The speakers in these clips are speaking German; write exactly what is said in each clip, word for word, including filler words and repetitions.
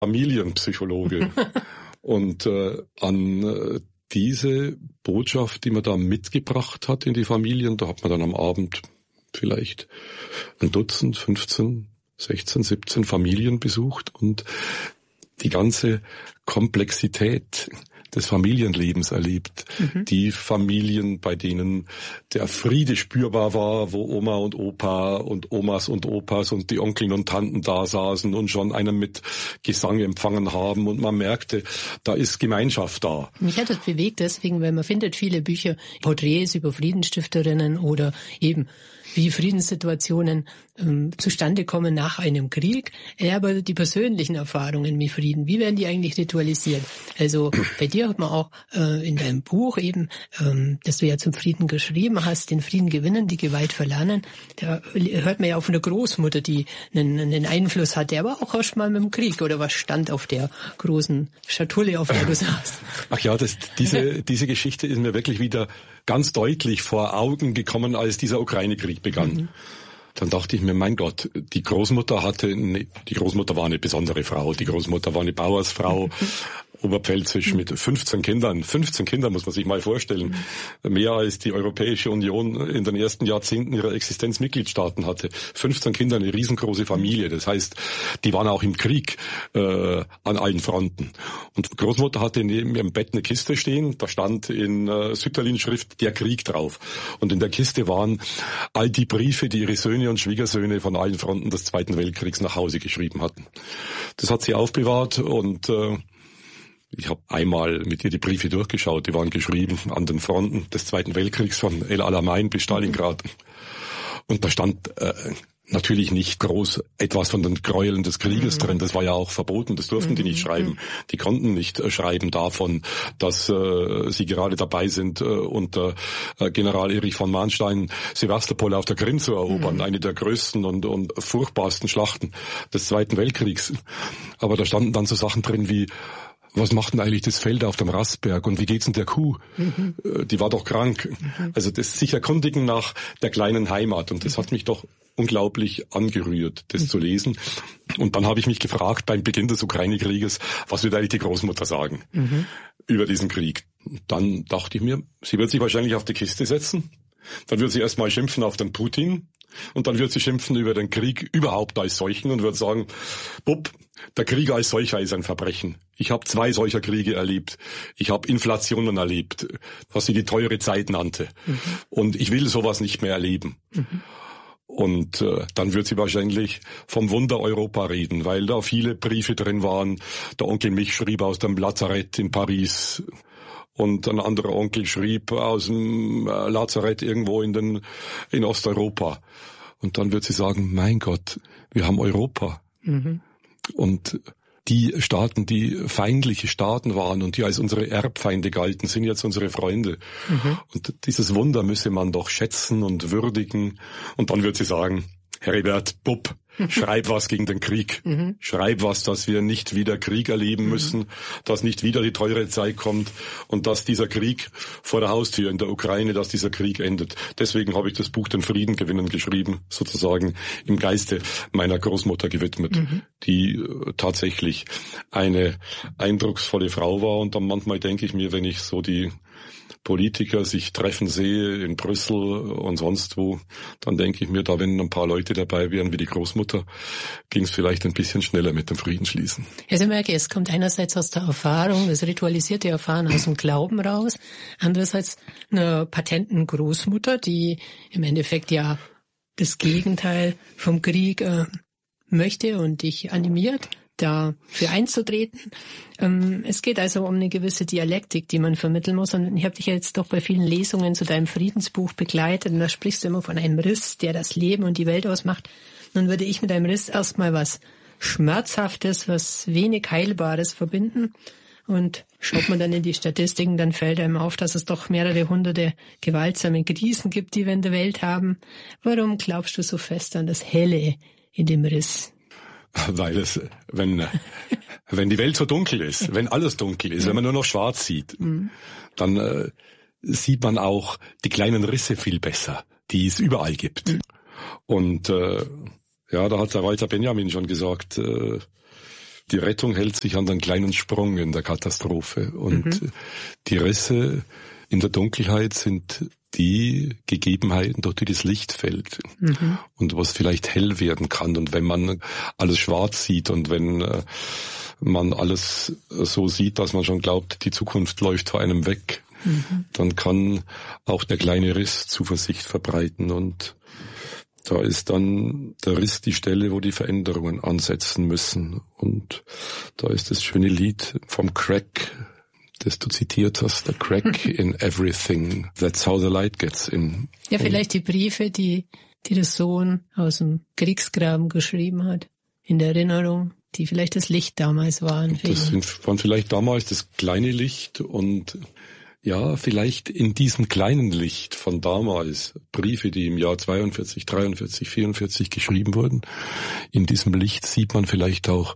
Familienpsychologe. Und äh, an äh, diese Botschaft, die man da mitgebracht hat in die Familien, da hat man dann am Abend vielleicht ein Dutzend, fünfzehn, sechzehn, siebzehn Familien besucht und die ganze Komplexität des Familienlebens erlebt. Mhm. Die Familien, bei denen der Friede spürbar war, wo Oma und Opa und Omas und Opas und die Onkeln und Tanten da saßen und schon einen mit Gesang empfangen haben und man merkte, da ist Gemeinschaft da. Mich hat das bewegt deswegen, weil man findet viele Bücher, Porträts über Friedensstifterinnen oder eben wie Friedenssituationen ähm, zustande kommen nach einem Krieg, aber die persönlichen Erfahrungen mit Frieden, wie werden die eigentlich ritualisiert? Also bei dir hat man auch äh, in deinem Buch eben, ähm, das du ja zum Frieden geschrieben hast, den Frieden gewinnen, die Gewalt verlernen, da hört man ja auch von der Großmutter, die einen, einen Einfluss hatte, aber auch erst mal mit dem Krieg, oder was stand auf der großen Schatulle, auf der du saßt? Ach ja, das, diese, diese Geschichte ist mir wirklich wieder ganz deutlich vor Augen gekommen, als dieser Ukraine-Krieg begann. Mhm. Dann dachte ich mir, mein Gott, die Großmutter hatte, eine, die Großmutter war eine besondere Frau, die Großmutter war eine Bauersfrau, mhm. oberpfälzisch mit fünfzehn Kindern. fünfzehn Kinder muss man sich mal vorstellen. Mhm. Mehr als die Europäische Union in den ersten Jahrzehnten ihrer Existenz Mitgliedstaaten hatte. fünfzehn Kinder, eine riesengroße Familie. Das heißt, die waren auch im Krieg äh, an allen Fronten. Und Großmutter hatte neben ihrem Bett eine Kiste stehen. Da stand in äh, Sütterlin-Schrift der Krieg drauf. Und in der Kiste waren all die Briefe, die ihre Söhne und Schwiegersöhne von allen Fronten des Zweiten Weltkriegs nach Hause geschrieben hatten. Das hat sie aufbewahrt und äh, ich habe einmal mit ihr die Briefe durchgeschaut, die waren geschrieben an den Fronten des Zweiten Weltkriegs von El Alamein bis Stalingrad. Und da stand äh, natürlich nicht groß etwas von den Gräueln des Krieges mhm. drin, das war ja auch verboten, das durften mhm. die nicht schreiben. Die konnten nicht äh, schreiben davon, dass äh, sie gerade dabei sind, äh, unter äh, General Erich von Manstein Sevastopol auf der Krim zu erobern, mhm. eine der größten und, und furchtbarsten Schlachten des Zweiten Weltkriegs. Aber da standen dann so Sachen drin wie: Was macht denn eigentlich das Feld auf dem Rastberg und wie geht's denn der Kuh? Mhm. Die war doch krank. Mhm. Also das sich erkundigen nach der kleinen Heimat, und das hat mich doch unglaublich angerührt, das mhm. zu lesen. Und dann habe ich mich gefragt beim Beginn des Ukraine-Krieges, was wird eigentlich die Großmutter sagen mhm. über diesen Krieg? Dann dachte ich mir, sie wird sich wahrscheinlich auf die Kiste setzen, dann wird sie erstmal schimpfen auf den Putin und dann wird sie schimpfen über den Krieg überhaupt als solchen und wird sagen: Bub, der Krieg als solcher ist ein Verbrechen. Ich habe zwei solcher Kriege erlebt. Ich habe Inflationen erlebt, was sie die teure Zeit nannte. Mhm. Und ich will sowas nicht mehr erleben. Mhm. Und äh, dann wird sie wahrscheinlich vom Wunder Europa reden, weil da viele Briefe drin waren. Der Onkel Mich schrieb aus dem Lazarett in Paris. Und ein anderer Onkel schrieb aus dem Lazarett irgendwo in den in Osteuropa. Und dann wird sie sagen: Mein Gott, wir haben Europa. Mhm. Und die Staaten, die feindliche Staaten waren und die als unsere Erbfeinde galten, sind jetzt unsere Freunde. Mhm. Und dieses Wunder müsse man doch schätzen und würdigen. Und dann wird sie sagen: Heribert, Bub, schreib was gegen den Krieg. Mhm. Schreib was, dass wir nicht wieder Krieg erleben müssen, mhm. dass nicht wieder die teure Zeit kommt und dass dieser Krieg vor der Haustür in der Ukraine, dass dieser Krieg endet. Deswegen habe ich das Buch Den Frieden gewinnen geschrieben, sozusagen im Geiste meiner Großmutter gewidmet, mhm. die äh, tatsächlich eine eindrucksvolle Frau war. Und dann manchmal denke ich mir, wenn ich so die Politiker sich treffen sehe in Brüssel und sonst wo, dann denke ich mir, da wenn ein paar Leute dabei wären wie die Großmutter, ging es vielleicht ein bisschen schneller mit dem Friedensschließen. Herr Semmelrogge, es kommt einerseits aus der Erfahrung, das ritualisierte Erfahren aus dem Glauben raus, andererseits einer patenten Großmutter, die im Endeffekt ja das Gegenteil vom Krieg äh, möchte und dich animiert, dafür einzutreten. Ähm, es geht also um eine gewisse Dialektik, die man vermitteln muss. Und ich habe dich ja jetzt doch bei vielen Lesungen zu deinem Friedensbuch begleitet. Und da sprichst du immer von einem Riss, der das Leben und die Welt ausmacht. Nun würde ich mit einem Riss erstmal was Schmerzhaftes, was wenig Heilbares verbinden. Und schaut man dann in die Statistiken, dann fällt einem auf, dass es doch mehrere hunderte gewaltsame Krisen gibt, die wir in der Welt haben. Warum glaubst du so fest an das Helle in dem Riss? Weil es, wenn, wenn die Welt so dunkel ist, wenn alles dunkel ist, wenn man nur noch schwarz sieht, mhm. dann äh, sieht man auch die kleinen Risse viel besser, die es überall gibt. Mhm. Und äh, ja, da hat der Walter Benjamin schon gesagt, äh, die Rettung hält sich an den kleinen Sprung in der Katastrophe. Und mhm. die Risse in der Dunkelheit sind die Gegebenheiten, durch die das Licht fällt. Mhm. Und was vielleicht hell werden kann. Und wenn man alles schwarz sieht und wenn äh, man alles so sieht, dass man schon glaubt, die Zukunft läuft vor einem weg, mhm. dann kann auch der kleine Riss Zuversicht verbreiten. Und da ist dann der Riss die Stelle, wo die Veränderungen ansetzen müssen. Und da ist das schöne Lied vom Crack, das du zitiert hast, the crack in everything. That's how the light gets in. Ja, vielleicht die Briefe, die, die der Sohn aus dem Kriegsgraben geschrieben hat, in der Erinnerung, die vielleicht das Licht damals waren. Für das ihn. waren vielleicht damals das kleine Licht und ja, vielleicht in diesem kleinen Licht von damals, Briefe, die im Jahr zweiundvierzig, dreiundvierzig, vierundvierzig geschrieben wurden, in diesem Licht sieht man vielleicht auch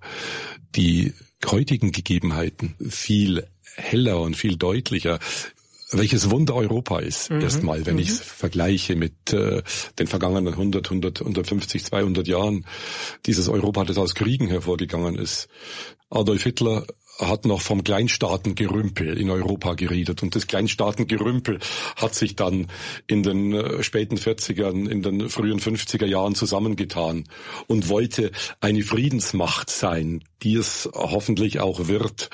die heutigen Gegebenheiten viel heller und viel deutlicher, welches Wunder Europa ist. Mhm. Erstmal, wenn mhm. ich es vergleiche mit äh, den vergangenen hundert, hundert, hundertfünfzig, zweihundert Jahren, dieses Europa, das aus Kriegen hervorgegangen ist. Adolf Hitler hat noch vom Kleinstaatengerümpel in Europa geredet. Und das Kleinstaatengerümpel hat sich dann in den äh, späten vierzigern, in den frühen fünfziger Jahren zusammengetan und wollte eine Friedensmacht sein, die es hoffentlich auch wird.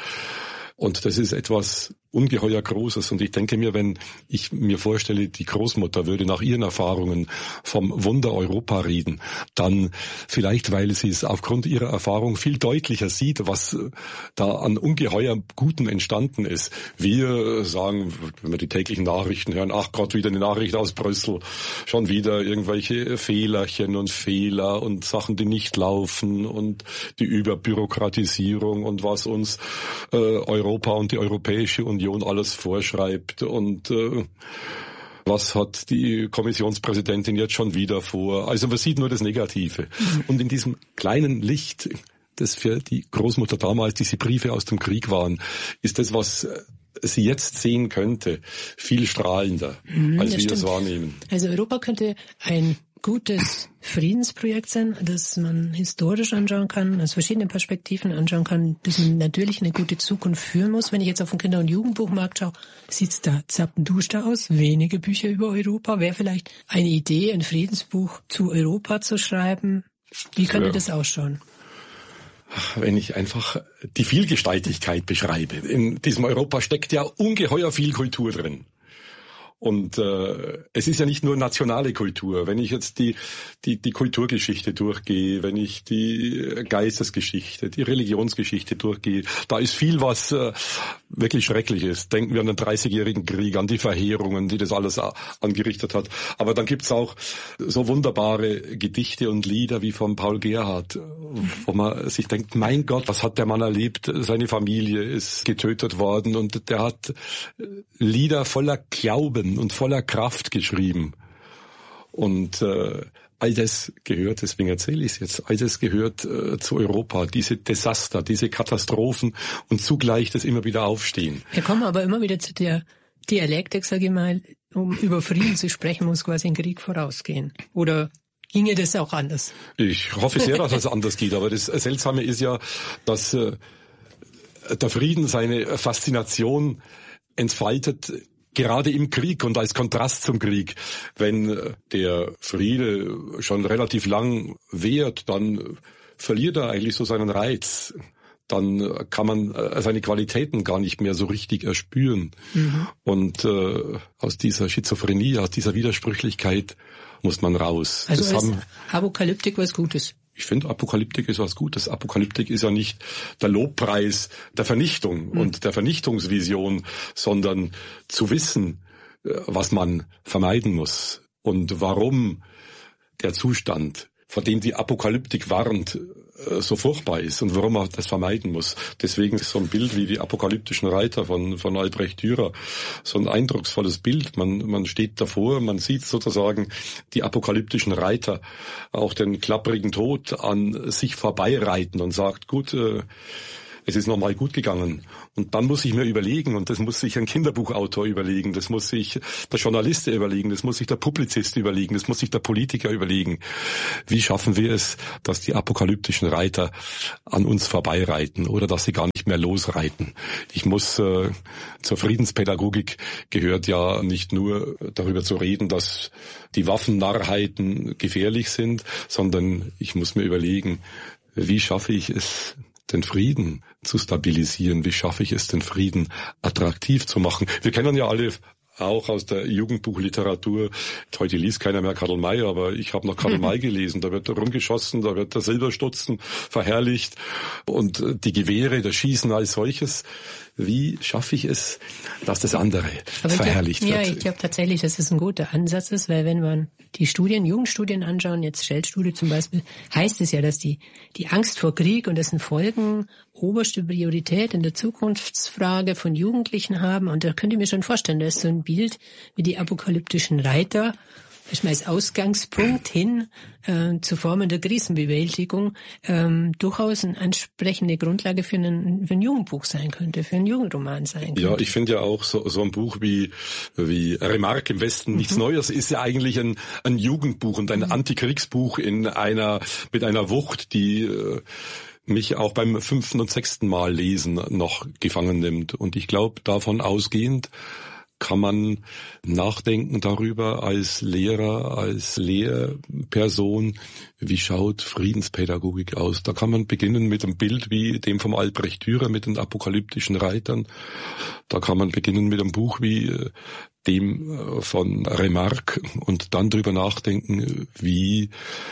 Und das ist etwas ungeheuer Großes. Und ich denke mir, wenn ich mir vorstelle, die Großmutter würde nach ihren Erfahrungen vom Wunder Europa reden, dann vielleicht, weil sie es aufgrund ihrer Erfahrung viel deutlicher sieht, was da an ungeheuer Gutem entstanden ist. Wir sagen, wenn wir die täglichen Nachrichten hören, ach Gott, wieder eine Nachricht aus Brüssel, schon wieder irgendwelche Fehlerchen und Fehler und Sachen, die nicht laufen und die Überbürokratisierung und was uns äh, Europa und die Europäische Union alles vorschreibt und äh, was hat die Kommissionspräsidentin jetzt schon wieder vor. Also man sieht nur das Negative. Mhm. Und in diesem kleinen Licht, das für die Großmutter damals diese Briefe aus dem Krieg waren, ist das, was sie jetzt sehen könnte, viel strahlender, mhm, als wir stimmt. es wahrnehmen. Also Europa könnte ein gutes Friedensprojekt sein, das man historisch anschauen kann, aus verschiedenen Perspektiven anschauen kann, das man natürlich eine gute Zukunft führen muss. Wenn ich jetzt auf den Kinder- und Jugendbuchmarkt schaue, sieht's da zappenduster aus, wenige Bücher über Europa. Wäre vielleicht eine Idee, ein Friedensbuch zu Europa zu schreiben? Wie könnte ja. das ausschauen? Wenn ich einfach die Vielgestaltigkeit beschreibe. In diesem Europa steckt ja ungeheuer viel Kultur drin. Und äh, es ist ja nicht nur nationale Kultur. Wenn ich jetzt die die die Kulturgeschichte durchgehe, wenn ich die Geistesgeschichte, die Religionsgeschichte durchgehe, da ist viel, was äh, wirklich schrecklich ist. Denken wir an den dreißigjährigen Krieg, an die Verheerungen, die das alles angerichtet hat. Aber dann gibt's auch so wunderbare Gedichte und Lieder wie von Paul Gerhardt, wo man sich denkt, mein Gott, was hat der Mann erlebt? Seine Familie ist getötet worden und der hat Lieder voller Glauben und voller Kraft geschrieben. Und äh, all das gehört, deswegen erzähle ich es jetzt, all das gehört äh, zu Europa, diese Desaster, diese Katastrophen und zugleich das immer wieder Aufstehen. Wir kommen aber immer wieder zu der Dialektik, sage ich mal, um über Frieden zu sprechen, muss quasi ein Krieg vorausgehen. Oder ginge das auch anders? Ich hoffe sehr, dass es anders geht, aber das Seltsame ist ja, dass äh, der Frieden seine Faszination entfaltet, gerade im Krieg und als Kontrast zum Krieg. Wenn der Friede schon relativ lang währt, dann verliert er eigentlich so seinen Reiz. Dann kann man seine Qualitäten gar nicht mehr so richtig erspüren. Mhm. Und äh, aus dieser Schizophrenie, aus dieser Widersprüchlichkeit muss man raus. Also das ist Apokalyptik was Gutes? Ich finde, Apokalyptik ist was Gutes. Apokalyptik ist ja nicht der Lobpreis der Vernichtung mhm. und der Vernichtungsvision, sondern zu wissen, was man vermeiden muss und warum der Zustand, vor dem die Apokalyptik warnt, so furchtbar ist und warum man das vermeiden muss. Deswegen ist so ein Bild wie die apokalyptischen Reiter von, von Albrecht Dürer so ein eindrucksvolles Bild. Man, man steht davor, man sieht sozusagen die apokalyptischen Reiter auch den klapprigen Tod an sich vorbeireiten und sagt, gut, äh, es ist nochmal gut gegangen. Und dann muss ich mir überlegen, und das muss sich ein Kinderbuchautor überlegen, das muss sich der Journalist überlegen, das muss sich der Publizist überlegen, das muss sich der Politiker überlegen. Wie schaffen wir es, dass die apokalyptischen Reiter an uns vorbeireiten oder dass sie gar nicht mehr losreiten? Ich muss äh, zur Friedenspädagogik gehört ja nicht nur darüber zu reden, dass die Waffennarrheiten gefährlich sind, sondern ich muss mir überlegen, wie schaffe ich es, den Frieden zu stabilisieren? Wie schaffe ich es, den Frieden attraktiv zu machen? Wir kennen ja alle auch aus der Jugendbuchliteratur, heute liest keiner mehr Karl May, aber ich habe noch Karl May gelesen, da wird er rumgeschossen, da wird der Silberstutzen verherrlicht und die Gewehre, das Schießen als solches. Wie schaffe ich es, dass das andere aber verherrlicht glaub, wird? Ja, ich glaube tatsächlich, dass es ein guter Ansatz ist, weil wenn man die Studien, Jugendstudien anschauen, jetzt Shell-Studie zum Beispiel, heißt es ja, dass die, die Angst vor Krieg und dessen Folgen oberste Priorität in der Zukunftsfrage von Jugendlichen haben. Und da könnt ihr mir schon vorstellen, da ist so ein Bild wie die apokalyptischen Reiter, als Ausgangspunkt hin äh, zu Formen der Krisenbewältigung ähm, durchaus eine ansprechende Grundlage für, einen, für ein Jugendbuch sein könnte, für einen Jugendroman sein könnte. Ja, ich finde ja auch so, so ein Buch wie wie Remarque im Westen nichts mhm. Neues ist ja eigentlich ein, ein Jugendbuch und ein mhm. Antikriegsbuch in einer mit einer Wucht, die äh, mich auch beim fünften und sechsten Mal lesen noch gefangen nimmt. Und ich glaube, davon ausgehend kann man nachdenken darüber als Lehrer, als Lehrperson, wie schaut Friedenspädagogik aus. Da kann man beginnen mit einem Bild wie dem vom Albrecht Dürer mit den apokalyptischen Reitern. Da kann man beginnen mit einem Buch wie dem von Remarque und dann drüber nachdenken, wie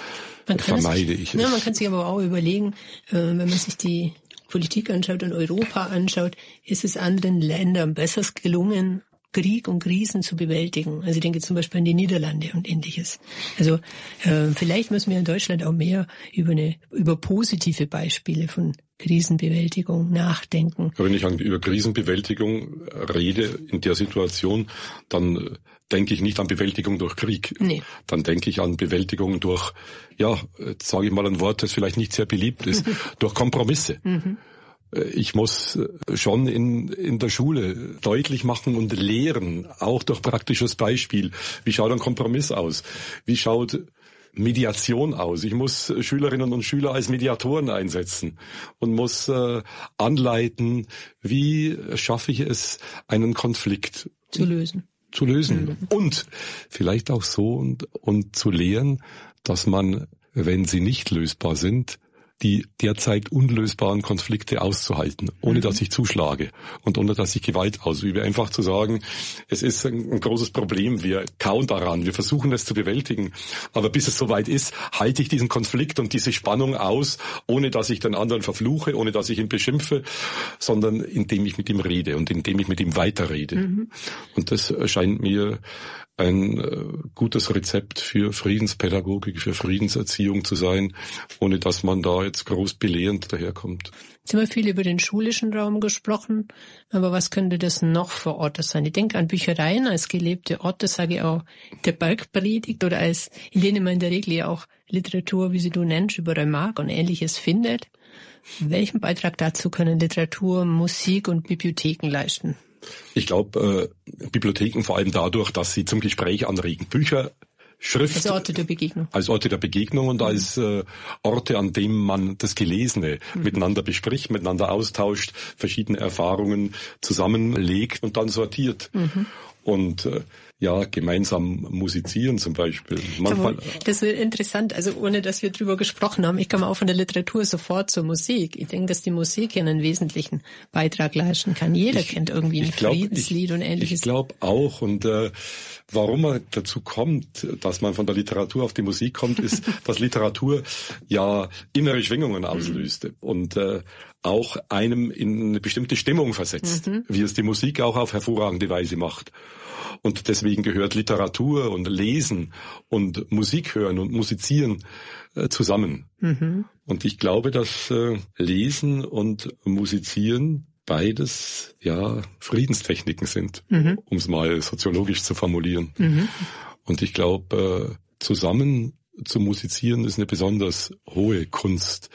vermeide sich, ich es. Ja, man kann sich aber auch überlegen, wenn man sich die Politik anschaut und Europa anschaut, ist es anderen Ländern besser gelungen, Krieg und Krisen zu bewältigen. Also ich denke zum Beispiel an die Niederlande und Ähnliches. Also äh, vielleicht müssen wir in Deutschland auch mehr über eine über positive Beispiele von Krisenbewältigung nachdenken. Wenn ich über Krisenbewältigung rede in der Situation, dann denke ich nicht an Bewältigung durch Krieg. Nee. Dann denke ich an Bewältigung durch, ja, jetzt sage ich mal ein Wort, das vielleicht nicht sehr beliebt ist, durch Kompromisse. Mhm. Ich muss schon in, in der Schule deutlich machen und lehren, auch durch praktisches Beispiel. Wie schaut ein Kompromiss aus? Wie schaut Mediation aus? Ich muss Schülerinnen und Schüler als Mediatoren einsetzen und muss äh, anleiten, wie schaffe ich es, einen Konflikt zu lösen. Zu lösen. Mhm. Und vielleicht auch so und, und zu lehren, dass man, wenn sie nicht lösbar sind, die derzeit unlösbaren Konflikte auszuhalten, ohne mhm. dass ich zuschlage und ohne dass ich Gewalt ausübe. Einfach zu sagen, es ist ein, ein großes Problem, wir kauen daran, wir versuchen es zu bewältigen, aber bis es soweit ist, halte ich diesen Konflikt und diese Spannung aus, ohne dass ich den anderen verfluche, ohne dass ich ihn beschimpfe, sondern indem ich mit ihm rede und indem ich mit ihm weiterrede. Mhm. Und das erscheint mir ein äh, gutes Rezept für Friedenspädagogik, für Friedenserziehung zu sein, ohne dass man da jetzt groß belehrend daherkommt. Jetzt haben wir viel über den schulischen Raum gesprochen, aber was könnte das noch für Orte sein? Ich denke an Büchereien als gelebte Orte, sage ich auch, der Bergpredigt oder als, in denen man in der Regel ja auch Literatur, wie sie du nennst, über Remarque und Ähnliches findet. Welchen Beitrag dazu können Literatur, Musik und Bibliotheken leisten? Ich glaube, äh, Bibliotheken vor allem dadurch, dass sie zum Gespräch anregen. Bücher, Schrift als Orte der Begegnung. Als Orte der Begegnung und mhm. als äh, Orte, an denen man das Gelesene mhm. miteinander bespricht, miteinander austauscht, verschiedene Erfahrungen zusammenlegt und dann sortiert. Mhm. Und äh, ja, gemeinsam musizieren zum Beispiel. Manchmal, das ist interessant, also ohne dass wir drüber gesprochen haben. Ich komme auch von der Literatur sofort zur Musik. Ich denke, dass die Musik hier einen wesentlichen Beitrag leisten kann. Jeder ich, kennt irgendwie ein glaub, Friedenslied ich, und Ähnliches. Ich glaube auch. Und äh, warum man dazu kommt, dass man von der Literatur auf die Musik kommt, ist, dass Literatur ja innere Schwingungen auslöst und äh, auch einem in eine bestimmte Stimmung versetzt, mhm. wie es die Musik auch auf hervorragende Weise macht. Und deswegen gehört Literatur und Lesen und Musik hören und Musizieren äh, zusammen. Mhm. Und ich glaube, dass äh, Lesen und Musizieren beides ja Friedenstechniken sind, mhm. um es mal soziologisch zu formulieren. Mhm. Und ich glaube, äh, zusammen zu musizieren ist eine besonders hohe Kunst,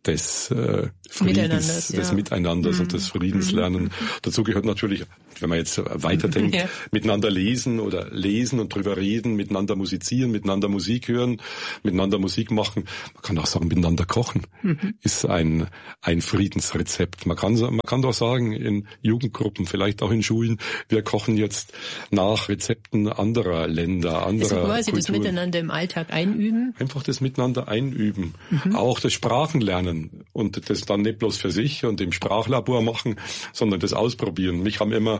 des äh, Friedens, des ja. Miteinanders mhm. und des Friedenslernen. Mhm. Dazu gehört natürlich, wenn man jetzt weiterdenkt, ja. miteinander lesen oder lesen und drüber reden, miteinander musizieren, miteinander Musik hören, miteinander Musik machen. Man kann auch sagen, miteinander kochen mhm. ist ein ein Friedensrezept. Man kann man kann doch sagen, in Jugendgruppen, vielleicht auch in Schulen, wir kochen jetzt nach Rezepten anderer Länder, anderer also quasi Kulturen. Das Miteinander im Alltag einüben. Einfach das Miteinander einüben. Mhm. Auch das Sprachenlernen. Und das dann nicht bloß für sich und im Sprachlabor machen, sondern das ausprobieren. Mich haben immer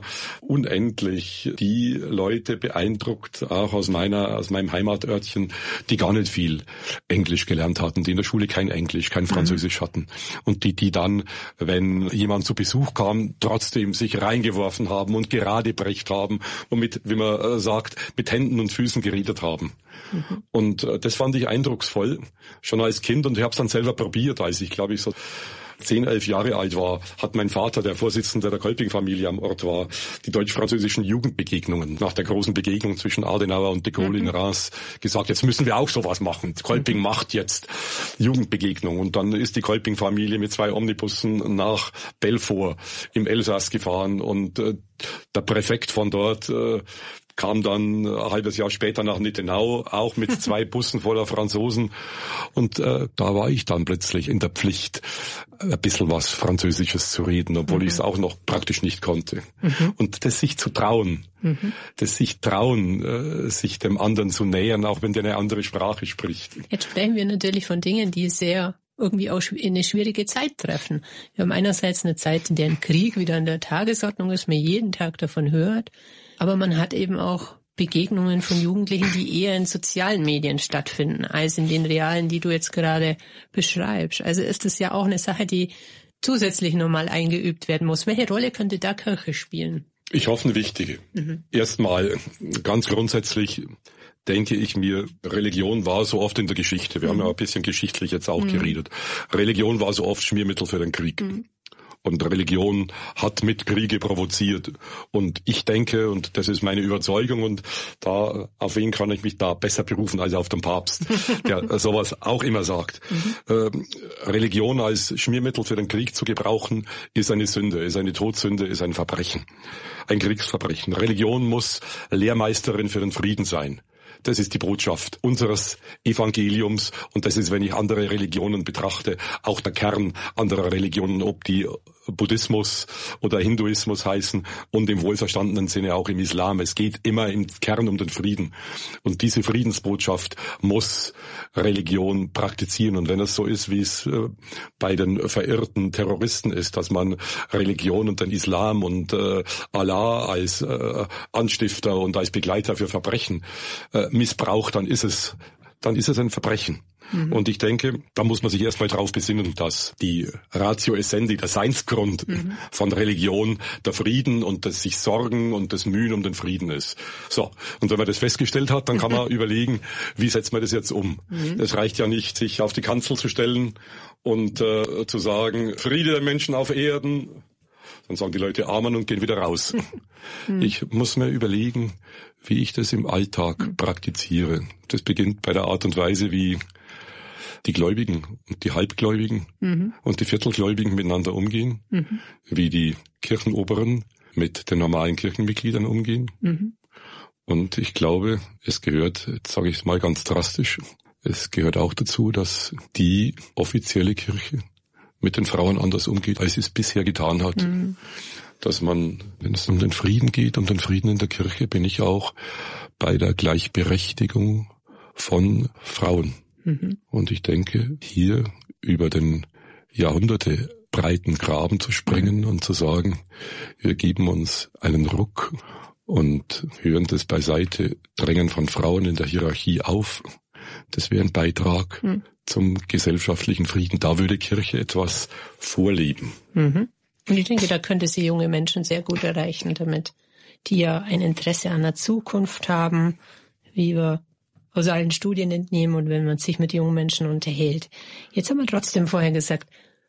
unendlich die Leute beeindruckt, auch aus meiner, aus meinem Heimatörtchen, die gar nicht viel Englisch gelernt hatten, die in der Schule kein Englisch, kein Französisch mhm. hatten. Und die, die dann, wenn jemand zu Besuch kam, trotzdem sich reingeworfen haben und geradebrecht haben und mit, wie man sagt, mit Händen und Füßen geredet haben. Mhm. Und das fand ich eindrucksvoll, schon als Kind, und ich habe es dann selber probiert, als ich, glaube ich, so zehn, elf Jahre alt war, hat mein Vater, der Vorsitzende der Kolping-Familie am Ort war, die deutsch-französischen Jugendbegegnungen nach der großen Begegnung zwischen Adenauer und de Gaulle mhm. in Reims gesagt, jetzt müssen wir auch sowas machen. Kolping mhm. macht jetzt Jugendbegegnung. Und dann ist die Kolping-Familie mit zwei Omnibussen nach Belfort im Elsass gefahren und äh, der Präfekt von dort äh, kam dann ein halbes Jahr später nach Nittenau, auch mit zwei Bussen voller Franzosen. Und äh, da war ich dann plötzlich in der Pflicht, ein bisschen was Französisches zu reden, obwohl mhm. ich es auch noch praktisch nicht konnte. Mhm. Und das sich zu trauen, mhm. das sich trauen, äh, sich dem anderen zu nähern, auch wenn der eine andere Sprache spricht. Jetzt sprechen wir natürlich von Dingen, die sehr irgendwie auch in eine schwierige Zeit treffen. Wir haben einerseits eine Zeit, in der ein Krieg wieder an der Tagesordnung ist, man jeden Tag davon hört. Aber man hat eben auch Begegnungen von Jugendlichen, die eher in sozialen Medien stattfinden, als in den realen, die du jetzt gerade beschreibst. Also ist es ja auch eine Sache, die zusätzlich nochmal eingeübt werden muss. Welche Rolle könnte da Kirche spielen? Ich hoffe, eine wichtige. Mhm. Erstmal, ganz grundsätzlich denke ich mir, Religion war so oft in der Geschichte, wir mhm. haben ja ein bisschen geschichtlich jetzt auch mhm. geredet, Religion war so oft Schmiermittel für den Krieg. Mhm. Und Religion hat mit Kriege provoziert. Und ich denke, und das ist meine Überzeugung, und da, auf wen kann ich mich da besser berufen als auf den Papst, der sowas auch immer sagt. Mhm. Ähm, Religion als Schmiermittel für den Krieg zu gebrauchen, ist eine Sünde, ist eine Todsünde, ist ein Verbrechen. Ein Kriegsverbrechen. Religion muss Lehrmeisterin für den Frieden sein. Das ist die Botschaft unseres Evangeliums, und das ist, wenn ich andere Religionen betrachte, auch der Kern anderer Religionen, ob die Buddhismus oder Hinduismus heißen und im wohlverstandenen Sinne auch im Islam. Es geht immer im Kern um den Frieden. Und diese Friedensbotschaft muss Religion praktizieren. Und wenn es so ist, wie es äh, bei den verirrten Terroristen ist, dass man Religion und den Islam und äh, Allah als äh, Anstifter und als Begleiter für Verbrechen äh, missbraucht, dann ist es, dann ist es ein Verbrechen. Mhm. Und ich denke, da muss man sich erstmal drauf besinnen, dass die Ratio Essendi, der Seinsgrund mhm. von Religion, der Frieden und das sich Sorgen und das Mühen um den Frieden ist. So, und wenn man das festgestellt hat, dann kann man überlegen, wie setzt man das jetzt um? Mhm. Es reicht ja nicht, sich auf die Kanzel zu stellen und äh, zu sagen, Friede der Menschen auf Erden. Dann sagen die Leute Amen und gehen wieder raus. Mhm. Ich muss mir überlegen, wie ich das im Alltag mhm. praktiziere. Das beginnt bei der Art und Weise, wie die Gläubigen und die Halbgläubigen mhm. und die Viertelgläubigen miteinander umgehen, mhm. wie die Kirchenoberen mit den normalen Kirchenmitgliedern umgehen. Mhm. Und ich glaube, es gehört, jetzt sage ich es mal ganz drastisch, es gehört auch dazu, dass die offizielle Kirche mit den Frauen anders umgeht, als sie es bisher getan hat. Mhm. Dass man, wenn es um den Frieden geht, um den Frieden in der Kirche, bin ich auch bei der Gleichberechtigung von Frauen. Mhm. Und ich denke, hier über den Jahrhunderte breiten Graben zu springen mhm. und zu sagen, wir geben uns einen Ruck und hören das beiseite Drängen von Frauen in der Hierarchie auf, das wäre ein Beitrag mhm. zum gesellschaftlichen Frieden. Da würde Kirche etwas vorleben. Mhm. Und ich denke, da könnte sie junge Menschen sehr gut erreichen damit, die ja ein Interesse an der Zukunft haben, wie wir aus allen Studien entnehmen und wenn man sich mit jungen Menschen unterhält. Jetzt haben wir trotzdem vorher gesagt,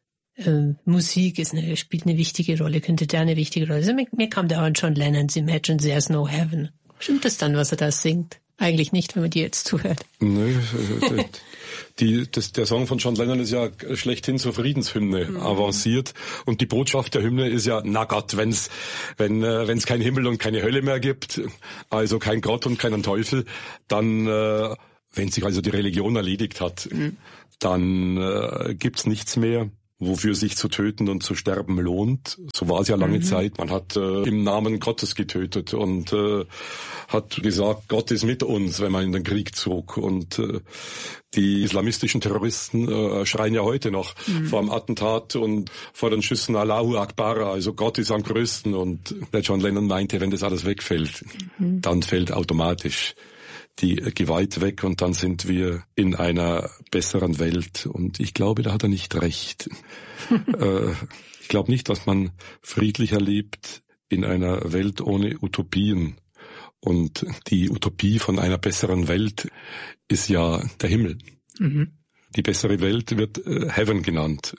äh, Musik ist eine, spielt eine wichtige Rolle, könnte da eine wichtige Rolle sein. Mir, mir kam da auch John Lennon's Imagine There's No Heaven. Stimmt das dann, was er da singt? Eigentlich nicht, wenn man dir jetzt zuhört. Nö, die, das, der Song von John Lennon ist ja schlechthin zur Friedenshymne mhm. avanciert. Und die Botschaft der Hymne ist ja, na Gott, wenn's, wenn äh, wenn's kein Himmel und keine Hölle mehr gibt, also kein Gott und keinen Teufel, dann, äh, wenn sich also die Religion erledigt hat, mhm. dann äh, gibt's nichts mehr, wofür sich zu töten und zu sterben lohnt. So war es ja lange mhm. Zeit. Man hat äh, im Namen Gottes getötet und äh, hat gesagt, Gott ist mit uns, wenn man in den Krieg zog. Und äh, die islamistischen Terroristen äh, schreien ja heute noch mhm. vor dem Attentat und vor den Schüssen Allahu Akbar, also Gott ist am größten. Und der John Lennon meinte, wenn das alles wegfällt, mhm. dann fällt automatisch die Gewalt weg und dann sind wir in einer besseren Welt. Und ich glaube, da hat er nicht recht. äh, ich glaube nicht, dass man friedlicher lebt in einer Welt ohne Utopien. Und die Utopie von einer besseren Welt ist ja der Himmel. Mhm. Die bessere Welt wird äh, Heaven genannt.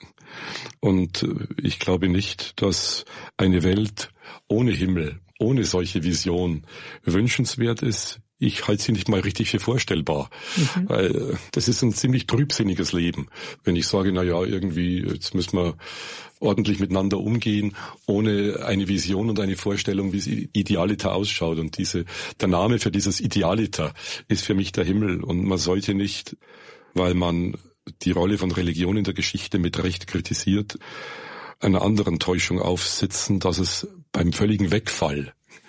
Und äh, ich glaube nicht, dass eine Welt ohne Himmel, ohne solche Vision wünschenswert ist. Ich halte sie nicht mal richtig für vorstellbar, mhm. weil das ist ein ziemlich trübsinniges Leben. Wenn ich sage, na ja, irgendwie, jetzt müssen wir ordentlich miteinander umgehen, ohne eine Vision und eine Vorstellung, wie es Idealiter ausschaut. Und diese, der Name für dieses Idealiter ist für mich der Himmel. Und man sollte nicht, weil man die Rolle von Religion in der Geschichte mit Recht kritisiert, einer anderen Täuschung aufsitzen, dass es beim völligen Wegfall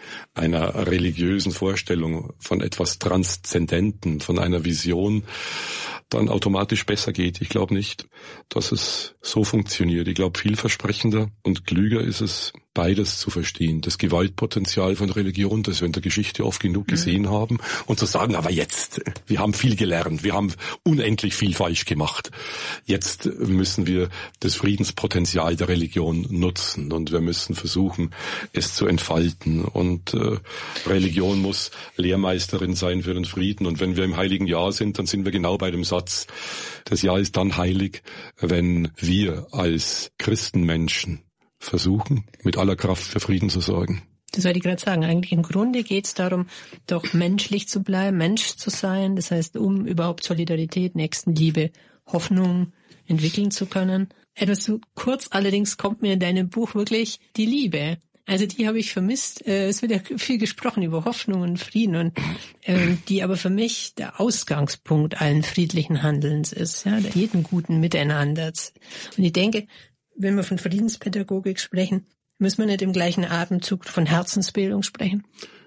einer religiösen Vorstellung von etwas Transzendenten, von einer Vision, dann automatisch besser geht. Ich glaube nicht, dass es so funktioniert. Ich glaube, vielversprechender und klüger ist es, beides zu verstehen. Das Gewaltpotenzial von Religion, das wir in der Geschichte oft genug gesehen mhm. haben, und zu sagen, aber jetzt, wir haben viel gelernt, wir haben unendlich viel falsch gemacht. Jetzt müssen wir das Friedenspotenzial der Religion nutzen und wir müssen versuchen, es zu entfalten. Und äh, Religion muss Lehrmeisterin sein für den Frieden. Und wenn wir im Heiligen Jahr sind, dann sind wir genau bei dem Satz, das Jahr ist dann heilig, wenn wir als Christenmenschen versuchen, mit aller Kraft für Frieden zu sorgen. Das wollte ich gerade sagen. Eigentlich im Grunde geht es darum, doch menschlich zu bleiben, Mensch zu sein. Das heißt, um überhaupt Solidarität, Nächstenliebe, Hoffnung entwickeln zu können. Etwas zu kurz allerdings kommt mir in deinem Buch wirklich die Liebe. Also die habe ich vermisst. Es wird ja viel gesprochen über Hoffnung und Frieden, und äh, die aber für mich der Ausgangspunkt allen friedlichen Handelns ist, ja, jeden guten Miteinanders. Und ich denke, wenn wir von Friedenspädagogik sprechen, müssen wir nicht im gleichen Atemzug von Herzensbildung sprechen?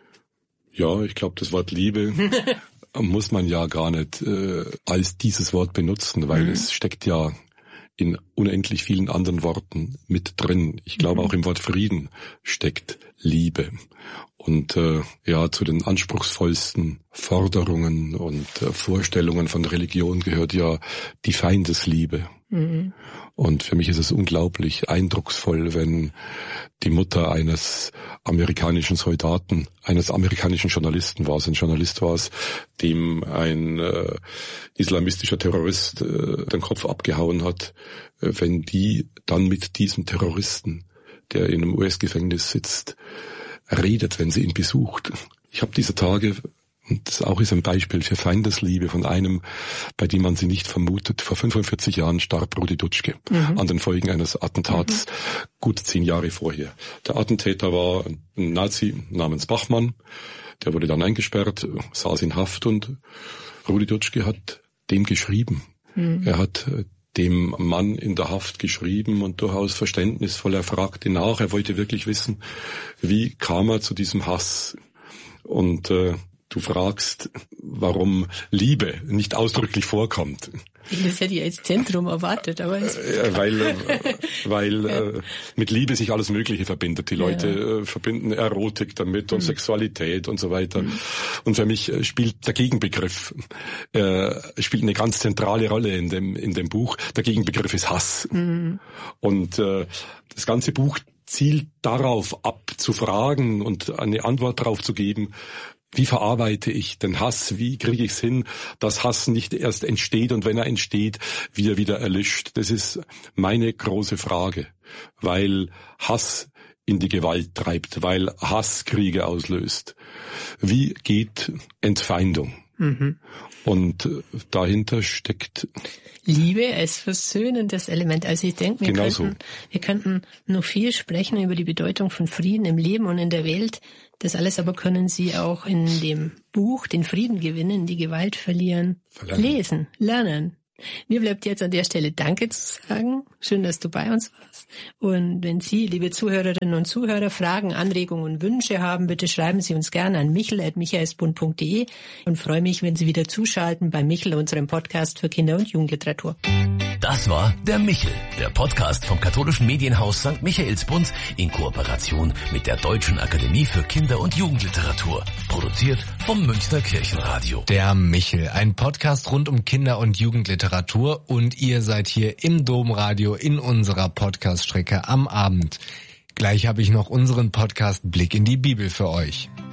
Ja, ich glaube, das Wort Liebe muss man ja gar nicht äh, als dieses Wort benutzen, weil mhm. es steckt ja in unendlich vielen anderen Worten mit drin. Ich glaube, mhm. auch im Wort Frieden steckt Liebe. Und äh, ja, zu den anspruchsvollsten Forderungen und äh, Vorstellungen von Religion gehört ja die Feindesliebe. Mhm. Und für mich ist es unglaublich eindrucksvoll, wenn die Mutter eines amerikanischen Soldaten, eines amerikanischen Journalisten war es, ein Journalist war es, dem ein äh, islamistischer Terrorist äh, den Kopf abgehauen hat, äh, wenn die dann mit diesem Terroristen, der in einem U S-Gefängnis sitzt, redet, wenn sie ihn besucht. Ich habe diese Tage, und das auch ist ein Beispiel für Feindesliebe von einem, bei dem man sie nicht vermutet. Vor fünfundvierzig Jahren starb Rudi Dutschke mhm. an den Folgen eines Attentats, mhm. gut zehn Jahre vorher. Der Attentäter war ein Nazi namens Bachmann. Der wurde dann eingesperrt, saß in Haft, und Rudi Dutschke hat dem geschrieben. Mhm. Er hat dem Mann in der Haft geschrieben und durchaus verständnisvoll. Er fragte nach, er wollte wirklich wissen, wie kam er zu diesem Hass. Und äh, du fragst, warum Liebe nicht ausdrücklich vorkommt. Das hätte ich als Zentrum erwartet, aber es äh, weil weil ja. äh, mit Liebe sich alles Mögliche verbindet. Die Leute ja. äh, verbinden Erotik damit und mhm. Sexualität und so weiter. Mhm. Und für mich äh, spielt der Gegenbegriff äh, spielt eine ganz zentrale Rolle in dem in dem Buch. Der Gegenbegriff ist Hass. Mhm. Und äh, das ganze Buch zielt darauf ab, zu fragen und eine Antwort darauf zu geben. Wie verarbeite ich den Hass? Wie kriege ich es hin, dass Hass nicht erst entsteht und wenn er entsteht, wie er wieder erlischt? Das ist meine große Frage, weil Hass in die Gewalt treibt, weil Hass Kriege auslöst. Wie geht Entfeindung? Mhm. Und dahinter steckt Liebe als versöhnendes Element. Also ich denke, wir, genau könnten, so. wir könnten noch viel sprechen über die Bedeutung von Frieden im Leben und in der Welt. Das alles aber können Sie auch in dem Buch Den Frieden gewinnen, die Gewalt verlieren, Verlernen. lesen, lernen. Mir bleibt jetzt an der Stelle Danke zu sagen. Schön, dass du bei uns warst. Und wenn Sie, liebe Zuhörerinnen und Zuhörer, Fragen, Anregungen und Wünsche haben, bitte schreiben Sie uns gerne an michel at michaelsbund punkt de und freue mich, wenn Sie wieder zuschalten bei Michel, unserem Podcast für Kinder- und Jugendliteratur. Das war der Michel, der Podcast vom katholischen Medienhaus Sankt Michaelsbund in Kooperation mit der Deutschen Akademie für Kinder- und Jugendliteratur. Produziert vom Münchner Kirchenradio. Der Michel, ein Podcast rund um Kinder- und Jugendliteratur, und ihr seid hier im Domradio in unserer Podcast-Strecke am Abend. Gleich habe ich noch unseren Podcast Blick in die Bibel für euch.